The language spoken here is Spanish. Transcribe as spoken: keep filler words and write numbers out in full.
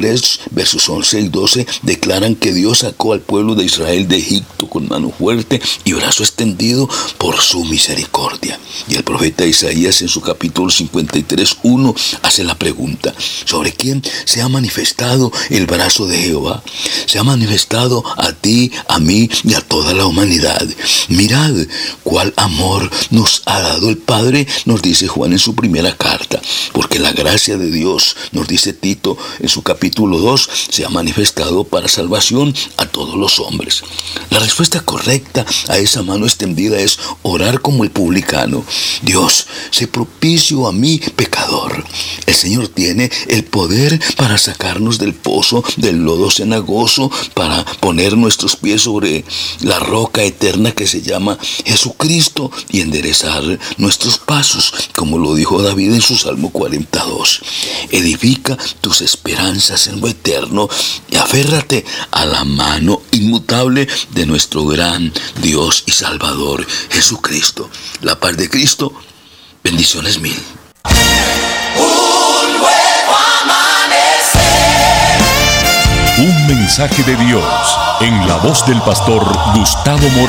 tres, versos once y doce, declaran que Dios sacó al pueblo de Israel de Egipto con mano fuerte y brazo extendido por su misericordia. Y el profeta Isaías en su capítulo cincuenta y tres, uno, hace la pregunta: ¿sobre quién se ha manifestado el brazo de Jehová? Se ha manifestado a ti, a mí y a toda la humanidad. Mirad cuál amor nos ha dado el Padre, nos dice Juan en su primera carta, porque la gracia de Dios, nos dice Tito en su capítulo dos, se ha manifestado para salvación a todos los hombres. La respuesta correcta a esa mano extendida es orar como el publicano: Dios, sé propicio a mí, pecador. El Señor tiene el poder para sacarnos del pozo del lodo cenagoso, para poner nuestros pies sobre la roca eterna que se llama Jesucristo y enderezar nuestros pasos, como lo dijo David en su Salmo cuarenta y dos. Edifica tus esperanzas en lo eterno y aférrate a la mano inmutable de nuestro gran Dios y Salvador, Jesucristo. La paz de Cristo, bendiciones mil. Un nuevo amanecer. Un mensaje de Dios en la voz del pastor Gustavo Morales.